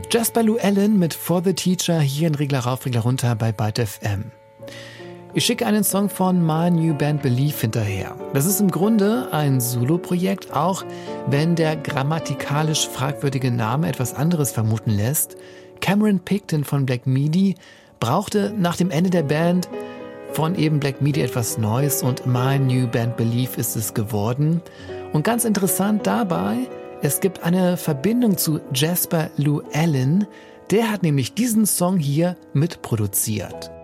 Jasper Llewellyn mit For the Teacher hier in Regler rauf, Regler runter bei Byte FM. Ich schicke einen Song von My New Band Belief hinterher. Das ist im Grunde ein Solo-Projekt, auch wenn der grammatikalisch fragwürdige Name etwas anderes vermuten lässt. Cameron Picton von Black Midi brauchte nach dem Ende der Band von eben Black Midi etwas Neues und My New Band Belief ist es geworden. Und ganz interessant dabei, es gibt eine Verbindung zu Jasper Llewellyn, der hat nämlich diesen Song hier mitproduziert.